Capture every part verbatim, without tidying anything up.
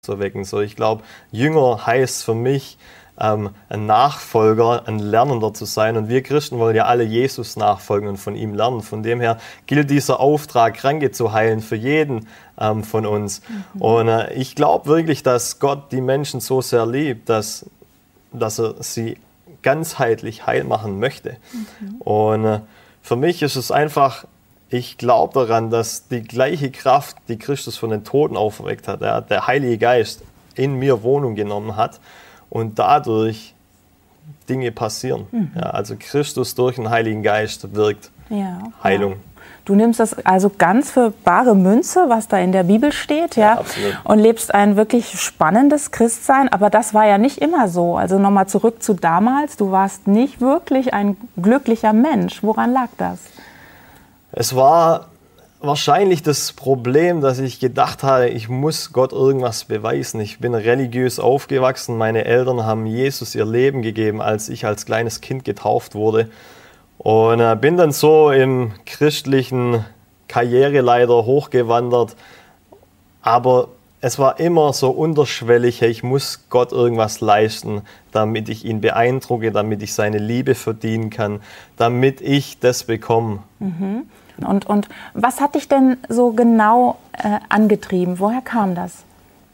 zu erwecken. So, ich glaube, Jünger heißt für mich, ähm, ein Nachfolger, ein Lernender zu sein. Und wir Christen wollen ja alle Jesus nachfolgen und von ihm lernen. Von dem her gilt dieser Auftrag, Kranke zu heilen, für jeden ähm, von uns. Mhm. Und äh, ich glaube wirklich, dass Gott die Menschen so sehr liebt, dass, dass er sie ganzheitlich heil machen möchte. Mhm. Und äh, für mich ist es einfach, ich glaube daran, dass die gleiche Kraft, die Christus von den Toten auferweckt hat, ja, der Heilige Geist in mir Wohnung genommen hat und dadurch Dinge passieren. Mhm. Ja, also Christus durch den Heiligen Geist wirkt ja, Heilung. Ja. Du nimmst das also ganz für bare Münze, was da in der Bibel steht, ja, ja und lebst ein wirklich spannendes Christsein. Aber das war ja nicht immer so. Also nochmal zurück zu damals. Du warst nicht wirklich ein glücklicher Mensch. Woran lag das? Es war wahrscheinlich das Problem, dass ich gedacht habe, ich muss Gott irgendwas beweisen. Ich bin religiös aufgewachsen. Meine Eltern haben Jesus ihr Leben gegeben, als ich als kleines Kind getauft wurde. Und äh, bin dann so im christlichen Karriereleiter hochgewandert. Aber es war immer so unterschwellig, hey, ich muss Gott irgendwas leisten, damit ich ihn beeindrucke, damit ich seine Liebe verdienen kann, damit ich das bekomme. Mhm. Und, und was hat dich denn so genau äh, angetrieben? Woher kam das?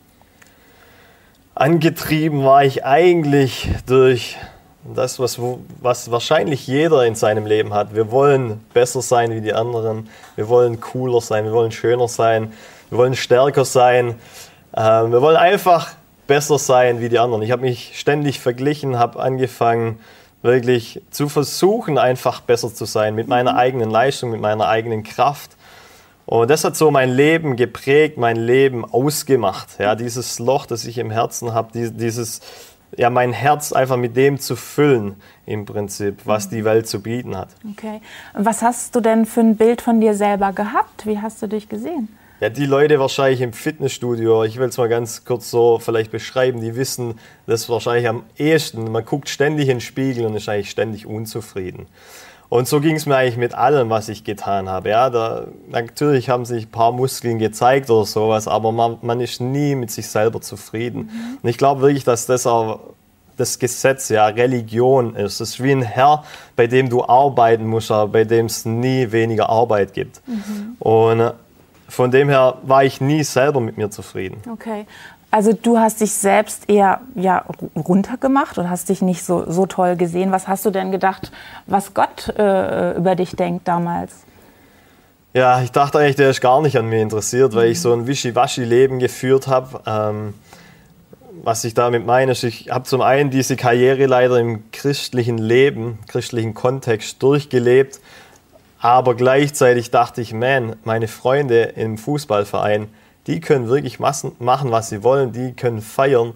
Angetrieben war ich eigentlich durch das, was, was wahrscheinlich jeder in seinem Leben hat. Wir wollen besser sein wie die anderen, wir wollen cooler sein, wir wollen schöner sein, wir wollen stärker sein, äh, wir wollen einfach besser sein wie die anderen. Ich habe mich ständig verglichen, habe angefangen, wirklich zu versuchen, einfach besser zu sein, mit meiner eigenen Leistung, mit meiner eigenen Kraft. Und das hat so mein Leben geprägt, mein Leben ausgemacht. Ja, dieses Loch, das ich im Herzen habe, dieses, ja, mein Herz einfach mit dem zu füllen, im Prinzip, was die Welt zu bieten hat. Okay. Was hast du denn für ein Bild von dir selber gehabt? Wie hast du dich gesehen? Ja, die Leute wahrscheinlich im Fitnessstudio, ich will es mal ganz kurz so vielleicht beschreiben, die wissen das wahrscheinlich am ehesten. Man guckt ständig in den Spiegel und ist eigentlich ständig unzufrieden. Und so ging es mir eigentlich mit allem, was ich getan habe. Ja, da, natürlich haben sich ein paar Muskeln gezeigt oder sowas, aber man, man ist nie mit sich selber zufrieden. Mhm. Und ich glaube wirklich, dass das auch das Gesetz, ja, Religion ist. Es ist wie ein Herr, bei dem du arbeiten musst, aber bei dem es nie weniger Arbeit gibt. Mhm. Und von dem her war ich nie selber mit mir zufrieden. Okay. Also du hast dich selbst eher ja, runtergemacht und hast dich nicht so, so toll gesehen. Was hast du denn gedacht, was Gott äh, über dich denkt damals? Ja, ich dachte eigentlich, der ist gar nicht an mir interessiert, weil mhm. ich so ein Wischiwaschi-Leben geführt habe. Ähm, was ich damit meine, ist, ich habe zum einen diese Karriereleiter im christlichen Leben, christlichen Kontext durchgelebt. Aber gleichzeitig dachte ich, man, meine Freunde im Fußballverein, die können wirklich machen, was sie wollen, die können feiern.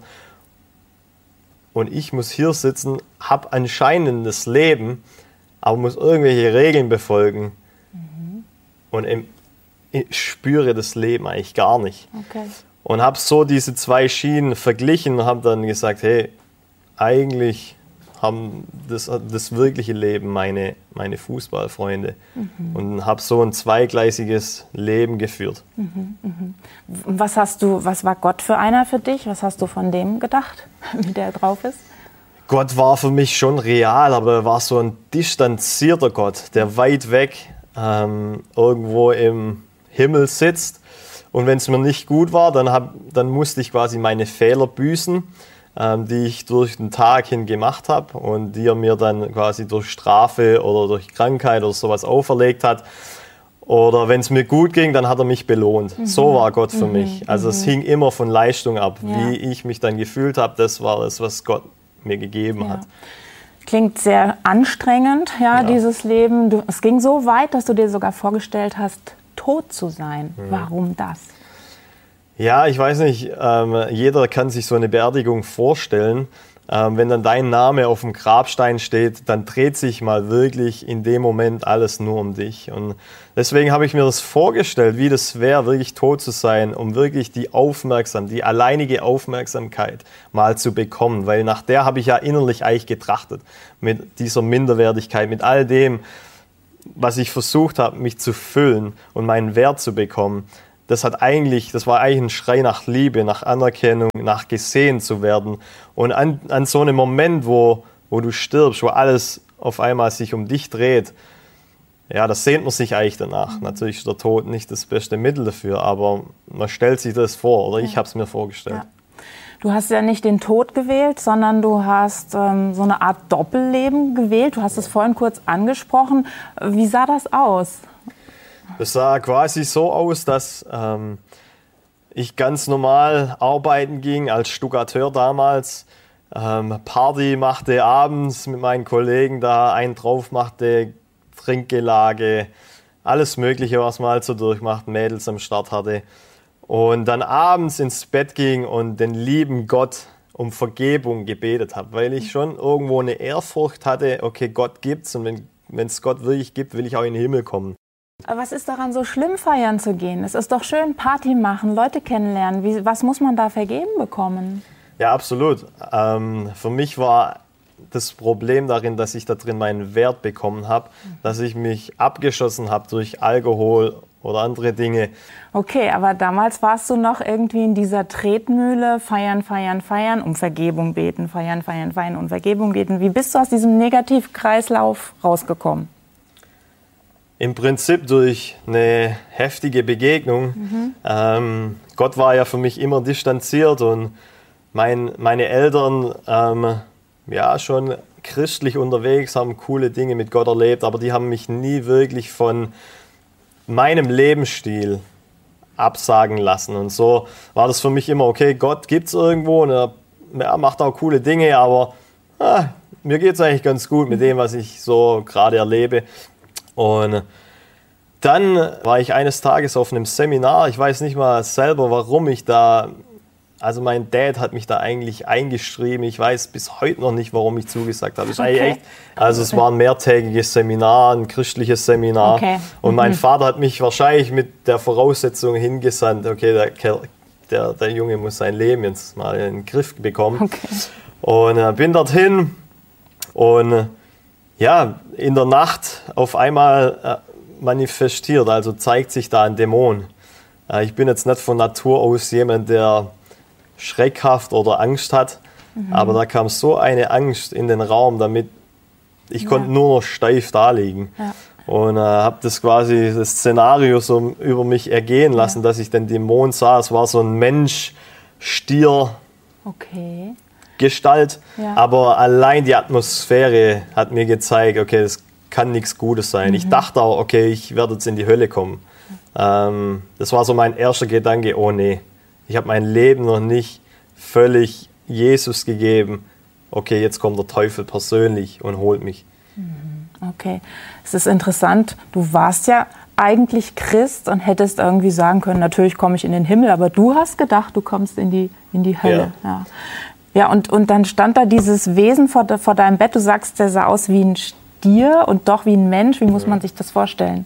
Und ich muss hier sitzen, habe anscheinend das Leben, aber muss irgendwelche Regeln befolgen. Mhm. Und im, ich spüre das Leben eigentlich gar nicht. Okay. Und habe so diese zwei Schienen verglichen und habe dann gesagt, hey, eigentlich haben das, das wirkliche Leben meine, meine Fußballfreunde. Mhm. Und habe so ein zweigleisiges Leben geführt. Mhm, mhm. Was hast du, was war Gott für einer für dich? Was hast du von dem gedacht, wie der drauf ist? Gott war für mich schon real, aber er war so ein distanzierter Gott, der weit weg ähm, irgendwo im Himmel sitzt. Und wenn es mir nicht gut war, dann, hab, dann musste ich quasi meine Fehler büßen, die ich durch den Tag hin gemacht habe und die er mir dann quasi durch Strafe oder durch Krankheit oder sowas auferlegt hat. Oder wenn es mir gut ging, dann hat er mich belohnt. Mhm. So war Gott für mhm. mich. Also mhm. es hing immer von Leistung ab. Ja. Wie ich mich dann gefühlt habe, das war das, was Gott mir gegeben ja. hat. Klingt sehr anstrengend, ja, ja. dieses Leben. Du, es ging so weit, dass du dir sogar vorgestellt hast, tot zu sein. Mhm. Warum das? Ja, ich weiß nicht, ähm, jeder kann sich so eine Beerdigung vorstellen. Ähm, wenn dann dein Name auf dem Grabstein steht, dann dreht sich mal wirklich in dem Moment alles nur um dich. Und deswegen habe ich mir das vorgestellt, wie das wäre, wirklich tot zu sein, um wirklich die Aufmerksamkeit, die alleinige Aufmerksamkeit mal zu bekommen. Weil nach der habe ich ja innerlich eigentlich getrachtet, mit dieser Minderwertigkeit, mit all dem, was ich versucht habe, mich zu füllen und meinen Wert zu bekommen. das hat eigentlich, das war eigentlich ein Schrei nach Liebe, nach Anerkennung, nach gesehen zu werden. Und an, an so einem Moment, wo, wo du stirbst, wo alles auf einmal sich um dich dreht, ja, das sehnt man sich eigentlich danach. Mhm. Natürlich ist der Tod nicht das beste Mittel dafür, aber man stellt sich das vor, oder ich habe es mir vorgestellt. Ja. Du hast ja nicht den Tod gewählt, sondern du hast ähm, so eine Art Doppelleben gewählt. Du hast es vorhin kurz angesprochen. Wie sah das aus? Es sah quasi so aus, dass ähm, ich ganz normal arbeiten ging als Stuckateur damals, ähm, Party machte abends mit meinen Kollegen da, einen drauf machte, Trinkgelage, alles Mögliche, was man halt so durchmacht, Mädels am Start hatte. Und dann abends ins Bett ging und den lieben Gott um Vergebung gebetet habe, weil ich schon irgendwo eine Ehrfurcht hatte, okay, Gott gibt's und wenn es Gott wirklich gibt, will ich auch in den Himmel kommen. Aber was ist daran so schlimm, feiern zu gehen? Es ist doch schön, Party machen, Leute kennenlernen. Wie, was muss man da vergeben bekommen? Ja, absolut. Ähm, für mich war das Problem darin, dass ich da drin meinen Wert bekommen habe, dass ich mich abgeschossen habe durch Alkohol oder andere Dinge. Okay, aber damals warst du noch irgendwie in dieser Tretmühle, feiern, feiern, feiern, um Vergebung beten, feiern, feiern, feiern, um Vergebung beten. Wie bist du aus diesem Negativkreislauf rausgekommen? Im Prinzip durch eine heftige Begegnung. Mhm. Ähm, Gott war ja für mich immer distanziert und mein, meine Eltern ähm, ja schon christlich unterwegs, haben coole Dinge mit Gott erlebt, aber die haben mich nie wirklich von meinem Lebensstil absagen lassen. Und so war das für mich immer, okay, Gott gibt's irgendwo und er ja, macht auch coole Dinge, aber ah, mir geht's eigentlich ganz gut mit dem, was ich so gerade erlebe. Und dann war ich eines Tages auf einem Seminar, ich weiß nicht mal selber, warum ich da, also mein Dad hat mich da eigentlich eingeschrieben, ich weiß bis heute noch nicht, warum ich zugesagt habe. Okay. Echt, also es war ein mehrtägiges Seminar, ein christliches Seminar. Okay. Und mein mhm. Vater hat mich wahrscheinlich mit der Voraussetzung hingesandt, okay, der, der, der Junge muss sein Leben jetzt mal in den Griff bekommen. Okay. Und äh, bin dorthin und ja, in der Nacht auf einmal äh, manifestiert, also zeigt sich da ein Dämon. Äh, ich bin jetzt nicht von Natur aus jemand, der schreckhaft oder Angst hat, mhm. aber da kam so eine Angst in den Raum, damit ich ja. konnte nur noch steif da liegen. Ja. Und äh, habe das quasi, das Szenario so über mich ergehen lassen, ja. dass ich den Dämon sah. Es war so ein Mensch, Stier, okay. Gestalt, ja. aber allein die Atmosphäre hat mir gezeigt, okay, das kann nichts Gutes sein. Mhm. Ich dachte auch, okay, ich werde jetzt in die Hölle kommen. Ähm, das war so mein erster Gedanke, oh nee, ich habe mein Leben noch nicht völlig Jesus gegeben. Okay, jetzt kommt der Teufel persönlich und holt mich. Okay, es ist interessant, du warst ja eigentlich Christ und hättest irgendwie sagen können, natürlich komme ich in den Himmel, aber du hast gedacht, du kommst in die, in die Hölle. Ja, ja. ja und, und dann stand da dieses Wesen vor, de, vor deinem Bett, du sagst, der sah aus wie ein Stier und doch wie ein Mensch. Wie muss man sich das vorstellen?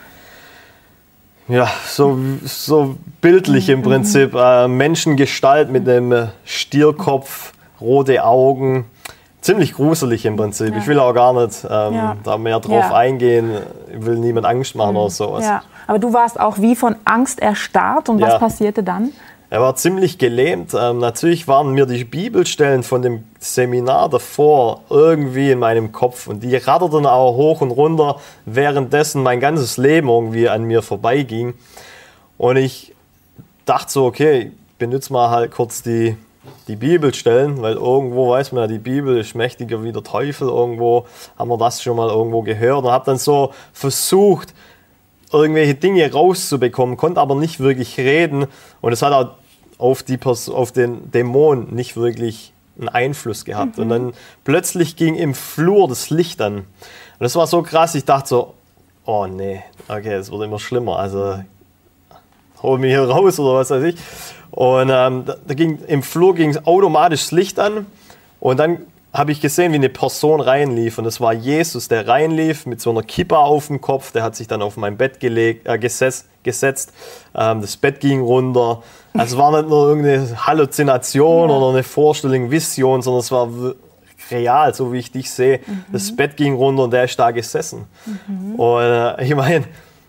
Ja, so, so bildlich im Prinzip. Äh, Menschengestalt mit einem Stierkopf, rote Augen. Ziemlich gruselig im Prinzip. Ja. Ich will auch gar nicht ähm, ja. da mehr drauf ja. eingehen. Ich will niemand Angst machen mhm. oder sowas. Ja. Aber du warst auch wie von Angst erstarrt. Und was ja. passierte dann? Er war ziemlich gelähmt. Ähm, natürlich waren mir die Bibelstellen von dem Seminar davor irgendwie in meinem Kopf. Und die ratterten auch hoch und runter, währenddessen mein ganzes Leben irgendwie an mir vorbeiging. Und ich dachte so, okay, ich benutze mal halt kurz die, die Bibelstellen, weil irgendwo weiß man ja, die Bibel ist mächtiger wie der Teufel. Irgendwo haben wir das schon mal irgendwo gehört. Und habe dann so versucht, irgendwelche Dinge rauszubekommen, konnte aber nicht wirklich reden und es hat auch auf, die Pers- auf den Dämon nicht wirklich einen Einfluss gehabt. Mhm. Und dann plötzlich ging im Flur das Licht an. Und das war so krass, ich dachte so, oh nee, okay, es wird immer schlimmer, also hol mich hier raus oder was weiß ich. Und ähm, da, da ging, im Flur ging automatisch das Licht an und dann habe ich gesehen, wie eine Person reinlief. Und das war Jesus, der reinlief mit so einer Kippa auf dem Kopf. Der hat sich dann auf mein Bett gelegt, äh, gesetzt. gesetzt. Ähm, das Bett ging runter. Also es war nicht nur irgendeine Halluzination ja. oder eine Vorstellung, Vision, sondern es war real, so wie ich dich sehe. Mhm. Das Bett ging runter und der ist da gesessen. Mhm. Und äh, ich meine,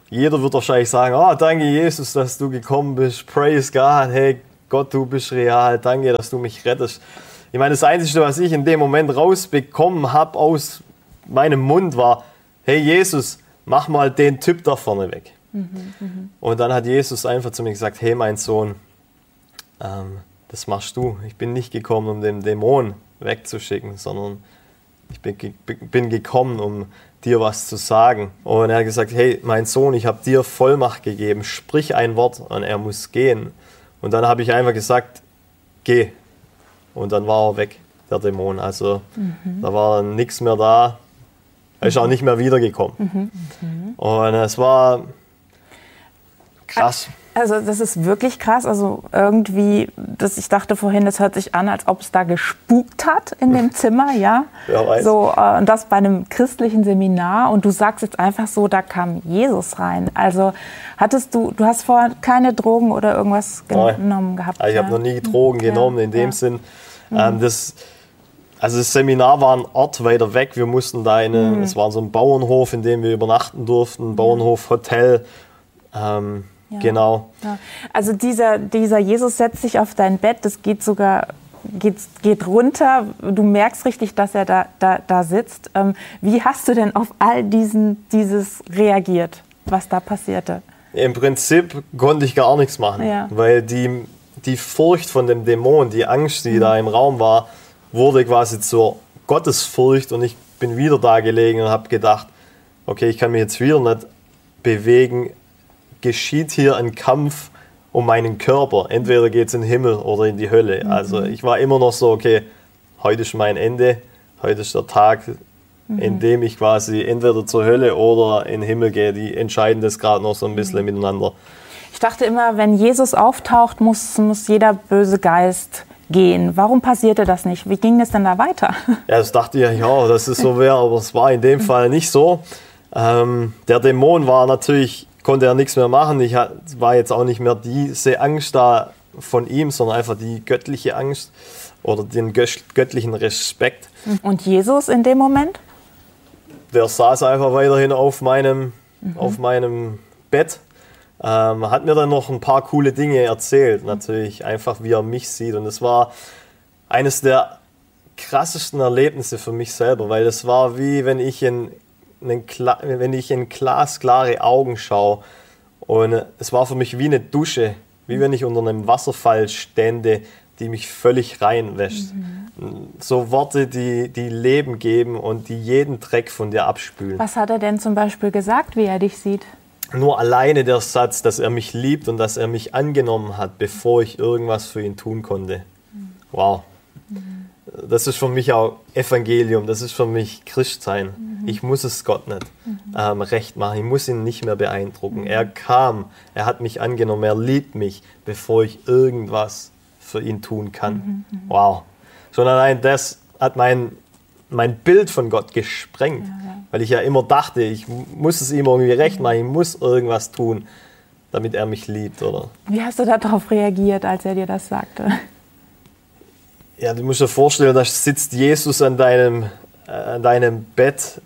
jeder wird wahrscheinlich sagen, oh, danke Jesus, dass du gekommen bist, praise God, hey Gott, du bist real, danke, dass du mich rettest. Ich meine, das Einzige, was ich in dem Moment rausbekommen habe aus meinem Mund war, hey Jesus, mach mal den Typ da vorne weg. Mhm, mh. Und dann hat Jesus einfach zu mir gesagt, hey mein Sohn, ähm, das machst du. Ich bin nicht gekommen, um den Dämon wegzuschicken, sondern ich bin, ge- bin gekommen, um dir was zu sagen. Und er hat gesagt, hey mein Sohn, ich habe dir Vollmacht gegeben, sprich ein Wort und er muss gehen. Und dann habe ich einfach gesagt, geh. Und dann war er weg, der Dämon. Also mhm. da war nichts mehr da. Er ist auch nicht mehr wiedergekommen. Mhm. Mhm. Und es war krass. Also das ist wirklich krass. Also irgendwie, das, ich dachte vorhin, das hört sich an, als ob es da gespukt hat in dem Zimmer, ja. Wer weiß. So, äh, und das bei einem christlichen Seminar. Und du sagst jetzt einfach so, da kam Jesus rein. Also hattest du, du hast vorher keine Drogen oder irgendwas genommen Nein. gehabt? Also ich ja? habe noch nie Drogen ja. genommen in dem ja. Sinn. Mhm. Ähm, das, also das Seminar war ein Ort weiter weg. Wir mussten da in, mhm. es war so ein Bauernhof, in dem wir übernachten durften, Bauernhof, Hotel. Ähm, Ja. Genau. Ja. Also dieser, dieser Jesus setzt sich auf dein Bett, das geht sogar geht, geht runter. Du merkst richtig, dass er da, da, da sitzt. Ähm, wie hast du denn auf all diesen, dieses reagiert, was da passierte? Im Prinzip konnte ich gar nichts machen, ja. weil die, die Furcht von dem Dämon, die Angst, die mhm. da im Raum war, wurde quasi zur Gottesfurcht und ich bin wieder da gelegen und habe gedacht, okay, ich kann mich jetzt wieder nicht bewegen. Geschieht hier ein Kampf um meinen Körper. Entweder geht es in den Himmel oder in die Hölle. Mhm. Also ich war immer noch so, okay, heute ist mein Ende, heute ist der Tag, mhm. in dem ich quasi entweder zur Hölle oder in den Himmel gehe. Die entscheiden das gerade noch so ein bisschen mhm. miteinander. Ich dachte immer, wenn Jesus auftaucht, muss, muss jeder böse Geist gehen. Warum passierte das nicht? Wie ging es denn da weiter? Ja, das dachte ich, ja, dass es so wäre, aber es war in dem Fall nicht so. Ähm, der Dämon war natürlich, konnte er nichts mehr machen. Ich war jetzt auch nicht mehr diese Angst da von ihm, sondern einfach die göttliche Angst oder den göttlichen Respekt. Und Jesus in dem Moment? Der saß einfach weiterhin auf meinem, mhm. auf meinem Bett. Ähm, hat mir dann noch ein paar coole Dinge erzählt, natürlich einfach wie er mich sieht. Und es war eines der krassesten Erlebnisse für mich selber, weil es war wie wenn ich in wenn ich in glasklare Augen schaue und es war für mich wie eine Dusche, wie wenn ich unter einem Wasserfall stände, die mich völlig reinwäscht. Mhm. So Worte, die, die Leben geben und die jeden Dreck von dir abspülen. Was hat er denn zum Beispiel gesagt, wie er dich sieht? Nur alleine der Satz, dass er mich liebt und dass er mich angenommen hat, bevor ich irgendwas für ihn tun konnte. Mhm. Wow. Mhm. Das ist für mich auch Evangelium, das ist für mich Christsein. Mhm. Ich muss es Gott nicht mhm. ähm, recht machen, ich muss ihn nicht mehr beeindrucken. Mhm. Er kam, er hat mich angenommen, er liebt mich, bevor ich irgendwas für ihn tun kann. Mhm. Wow. Schon allein das hat mein, mein Bild von Gott gesprengt, ja, ja. weil ich ja immer dachte, ich muss es ihm irgendwie recht machen, ich muss irgendwas tun, damit er mich liebt. Oder? Wie hast du darauf reagiert, als er dir das sagte? Ja, du musst dir vorstellen, da sitzt Jesus an deinem, äh, an deinem Bett.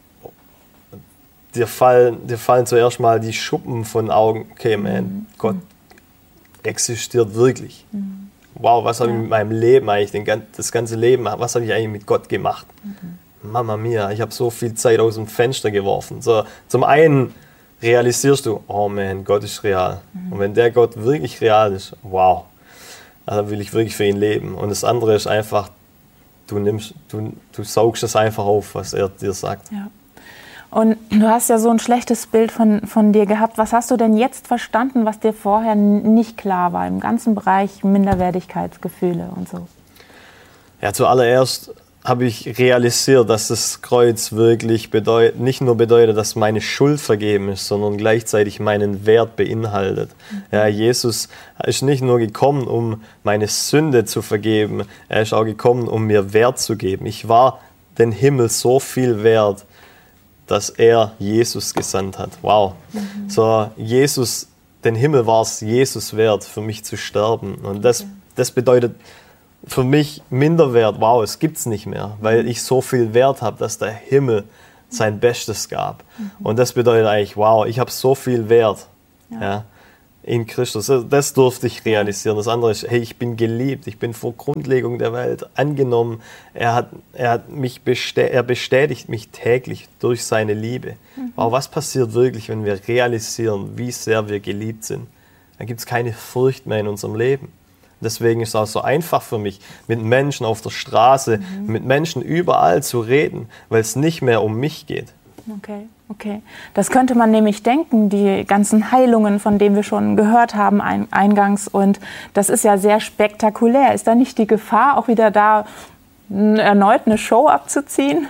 Dir fallen, dir fallen zuerst mal die Schuppen von den Augen. Okay, man, mhm. Gott existiert wirklich. Mhm. Wow, was habe ja. ich mit meinem Leben eigentlich, den, das ganze Leben, was habe ich eigentlich mit Gott gemacht? Mhm. Mama mia, ich habe so viel Zeit aus dem Fenster geworfen. So, zum einen realisierst du, oh man, Gott ist real. Mhm. Und wenn der Gott wirklich real ist, wow. Da will ich wirklich für ihn leben. Und das andere ist einfach, du nimmst, du, du saugst es einfach auf, was er dir sagt. Ja. Und du hast ja so ein schlechtes Bild von, von dir gehabt. Was hast du denn jetzt verstanden, was dir vorher nicht klar war, im ganzen Bereich Minderwertigkeitsgefühle und so? Ja, zuallererst habe ich realisiert, dass das Kreuz wirklich bedeutet, nicht nur bedeutet, dass meine Schuld vergeben ist, sondern gleichzeitig meinen Wert beinhaltet. Mhm. Ja, Jesus ist nicht nur gekommen, um meine Sünde zu vergeben, er ist auch gekommen, um mir Wert zu geben. Ich war den Himmel so viel wert, dass er Jesus gesandt hat. Wow. Mhm. So, Jesus, den Himmel war es Jesus wert, für mich zu sterben. Und das, okay. das bedeutet für mich Minderwert, wow, es gibt es nicht mehr, weil ich so viel Wert habe, dass der Himmel sein Bestes gab. Mhm. Und das bedeutet eigentlich, wow, ich habe so viel Wert. Ja. Ja, in Christus. Das durfte ich realisieren. Das andere ist, hey, ich bin geliebt, ich bin vor Grundlegung der Welt angenommen. Er hat, er hat mich bestät- er bestätigt mich täglich durch seine Liebe. Mhm. Wow, was passiert wirklich, wenn wir realisieren, wie sehr wir geliebt sind? Dann gibt es keine Furcht mehr in unserem Leben. Deswegen ist es auch so einfach für mich, mit Menschen auf der Straße, mhm. mit Menschen überall zu reden, weil es nicht mehr um mich geht. Okay, okay. Das könnte man nämlich denken, die ganzen Heilungen, von denen wir schon gehört haben ein, eingangs. Und das ist ja sehr spektakulär. Ist da nicht die Gefahr, auch wieder da n- erneut eine Show abzuziehen?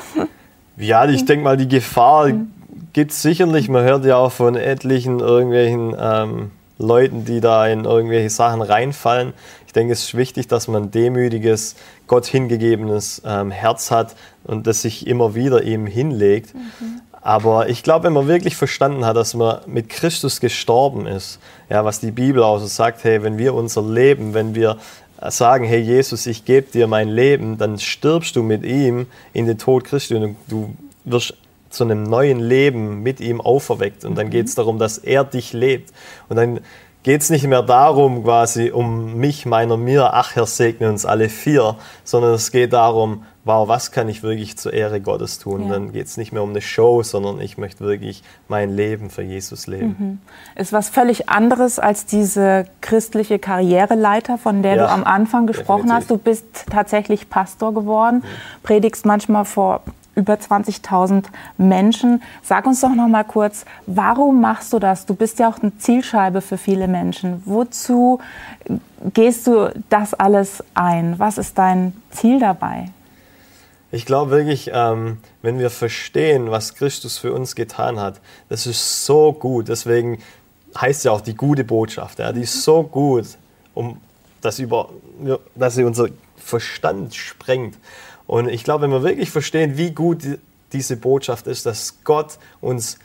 Ja, ich denke mal, die Gefahr mhm. gibt es sicherlich. Man hört ja auch von etlichen irgendwelchen ähm, Leuten, die da in irgendwelche Sachen reinfallen. Ich denke, es ist wichtig, dass man ein demütiges, Gott hingegebenes ähm, Herz hat und das sich immer wieder ihm hinlegt. Mhm. Aber ich glaube, wenn man wirklich verstanden hat, dass man mit Christus gestorben ist, ja, was die Bibel auch so sagt, hey, wenn wir unser Leben, wenn wir sagen, hey Jesus, ich gebe dir mein Leben, dann stirbst du mit ihm in den Tod Christi und du wirst zu einem neuen Leben mit ihm auferweckt. Und dann geht es darum, dass er dich lebt. Und dann geht es nicht mehr darum, quasi um mich, meiner, mir, ach Herr, segne uns alle vier, sondern es geht darum, wow, was kann ich wirklich zur Ehre Gottes tun? Ja. Dann geht es nicht mehr um eine Show, sondern ich möchte wirklich mein Leben für Jesus leben. Mhm. Ist was völlig anderes als diese christliche Karriereleiter, von der ja, du am Anfang gesprochen definitiv. hast. Du bist tatsächlich Pastor geworden, mhm. predigst manchmal vor über zwanzigtausend Menschen. Sag uns doch noch mal kurz, warum machst du das? Du bist ja auch eine Zielscheibe für viele Menschen. Wozu gehst du das alles ein? Was ist dein Ziel dabei? Ich glaube wirklich, ähm, wenn wir verstehen, was Christus für uns getan hat, das ist so gut. Deswegen heißt ja auch die gute Botschaft. Ja, die ist so gut, um, dass, über, dass sie unser Verstand sprengt. Und ich glaube, wenn wir wirklich verstehen, wie gut diese Botschaft ist, dass Gott uns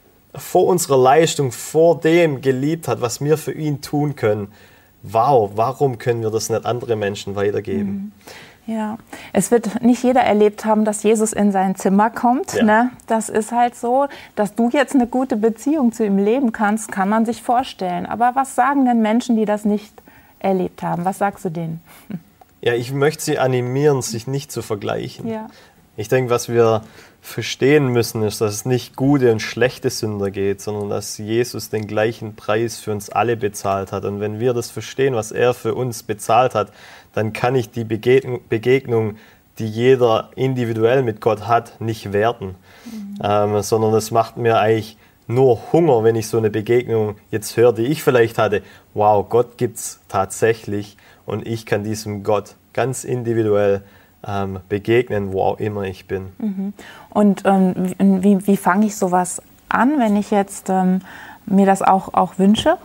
vor unserer Leistung, vor dem geliebt hat, was wir für ihn tun können, wow, warum können wir das nicht andere Menschen weitergeben? Ja, es wird nicht jeder erlebt haben, dass Jesus in sein Zimmer kommt. Ja. Ne? Das ist halt so, dass du jetzt eine gute Beziehung zu ihm leben kannst, kann man sich vorstellen. Aber was sagen denn Menschen, die das nicht erlebt haben? Was sagst du denen? Ja, ich möchte sie animieren, sich nicht zu vergleichen. Ja. Ich denke, was wir verstehen müssen, ist, dass es nicht gute und schlechte Sünder geht, sondern dass Jesus den gleichen Preis für uns alle bezahlt hat. Und wenn wir das verstehen, was er für uns bezahlt hat, dann kann ich die Begegnung, Begegnung die jeder individuell mit Gott hat, nicht werten. Mhm. Ähm, sondern es macht mir eigentlich nur Hunger, wenn ich so eine Begegnung jetzt höre, die ich vielleicht hatte. Wow, Gott gibt's tatsächlich. Und ich kann diesem Gott ganz individuell ähm, begegnen, wo auch immer ich bin. Mhm. Und ähm, wie, wie fange ich sowas an, wenn ich jetzt ähm, mir das auch, auch wünsche?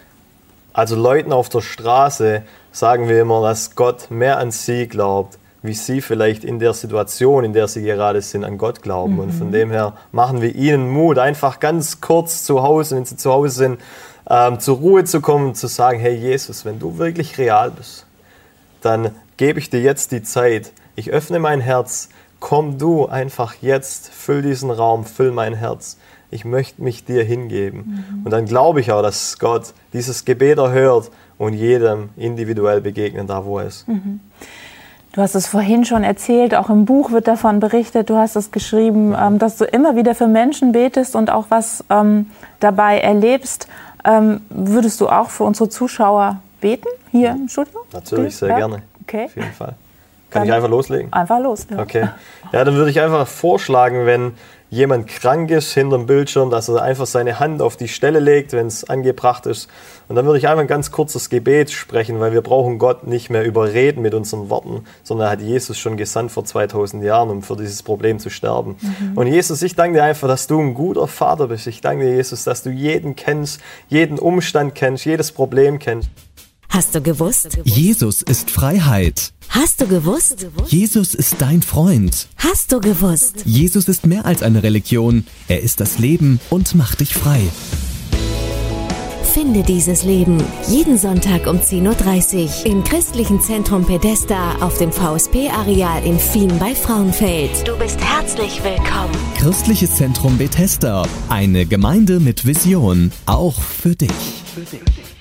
Also Leuten auf der Straße sagen wir immer, dass Gott mehr an sie glaubt, wie sie vielleicht in der Situation, in der sie gerade sind, an Gott glauben. Mhm. Und von dem her machen wir ihnen Mut, einfach ganz kurz zu Hause, wenn sie zu Hause sind, Ähm, zur Ruhe zu kommen und zu sagen, hey Jesus, wenn du wirklich real bist, dann gebe ich dir jetzt die Zeit. Ich öffne mein Herz, komm du einfach jetzt, füll diesen Raum, füll mein Herz. Ich möchte mich dir hingeben. Mhm. Und dann glaube ich auch, dass Gott dieses Gebet erhört und jedem individuell begegnet, da wo er ist. Mhm. Du hast es vorhin schon erzählt, auch im Buch wird davon berichtet, du hast es geschrieben, mhm. ähm, dass du immer wieder für Menschen betest und auch was ähm, dabei erlebst. Ähm, würdest du auch für unsere Zuschauer beten, hier im Studio? Natürlich, sehr ja? gerne. Okay. Auf jeden Fall. Kann dann ich einfach loslegen? Einfach los, ja. Okay. Ja, dann würde ich einfach vorschlagen, wenn jemand krank ist hinterm Bildschirm, dass er einfach seine Hand auf die Stelle legt, wenn es angebracht ist. Und dann würde ich einfach ein ganz kurzes Gebet sprechen, weil wir brauchen Gott nicht mehr überreden mit unseren Worten, sondern er hat Jesus schon gesandt vor zweitausend Jahren, um für dieses Problem zu sterben. Mhm. Und Jesus, ich danke dir einfach, dass du ein guter Vater bist. Ich danke dir, Jesus, dass du jeden kennst, jeden Umstand kennst, jedes Problem kennst. Hast du gewusst? Jesus ist Freiheit. Hast du gewusst? Jesus ist dein Freund. Hast du gewusst? Jesus ist mehr als eine Religion. Er ist das Leben und macht dich frei. Finde dieses Leben. Jeden Sonntag um zehn Uhr dreißig im Christlichen Zentrum Pedesta auf dem V S P-Areal in Fien bei Frauenfeld. Du bist herzlich willkommen. Christliches Zentrum Bethesda. Eine Gemeinde mit Vision. Auch für dich. Für dich.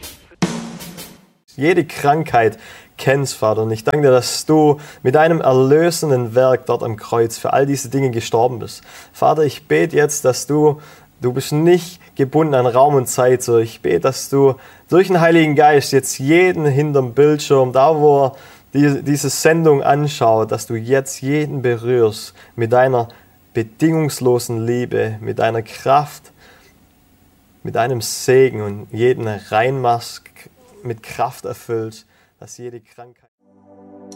Jede Krankheit kennst, Vater. Und ich danke dir, dass du mit deinem erlösenden Werk dort am Kreuz für all diese Dinge gestorben bist. Vater, ich bete jetzt, dass du, du bist nicht gebunden an Raum und Zeit. So, ich bete, dass du durch den Heiligen Geist jetzt jeden hinterm Bildschirm, da wo er die, diese Sendung anschaut, dass du jetzt jeden berührst mit deiner bedingungslosen Liebe, mit deiner Kraft, mit deinem Segen und jeden reinmachst, mit Kraft erfüllt, dass jede Krankheit